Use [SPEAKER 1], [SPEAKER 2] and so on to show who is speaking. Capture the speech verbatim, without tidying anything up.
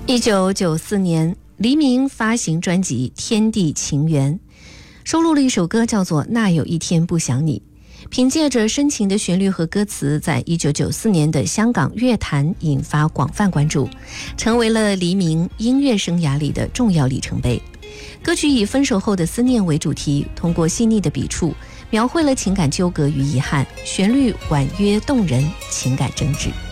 [SPEAKER 1] 一九九四年，黎明发行专辑《天地情缘》，收录了一首歌叫做《那有一天不想你》。凭借着深情的旋律和歌词，在一九九四年的香港乐坛引发广泛关注，成为了黎明音乐生涯里的重要里程碑。歌曲以分手后的思念为主题，通过细腻的笔触描绘了情感纠葛与遗憾，旋律婉约动人，情感真挚。